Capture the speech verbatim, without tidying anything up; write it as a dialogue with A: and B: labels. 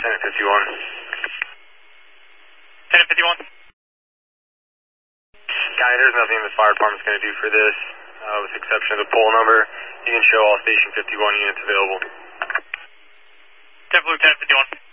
A: Lieutenant fifty-one.
B: Lieutenant fifty-one.
A: Guy, there's nothing the fire department's going to do for this, uh, with the exception of the poll number. You can show all station fifty-one units available.
B: ten Lieutenant fifty-one.